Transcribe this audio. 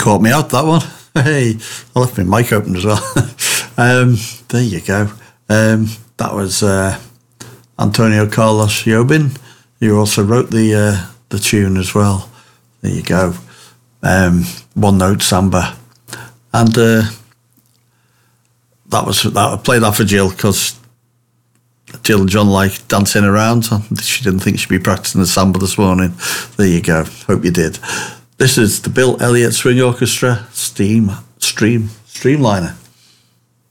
caught me out, that one. Hey, I left my mic open as well. There you go. That was Antonio Carlos Jobim, who also wrote the tune as well. There you go. One Note Samba. And I played that for Jill because Jill and John like dancing around. She didn't think she'd be practicing the samba this morning. There you go. Hope you did. This is the Bill Elliott Swing Orchestra Streamliner.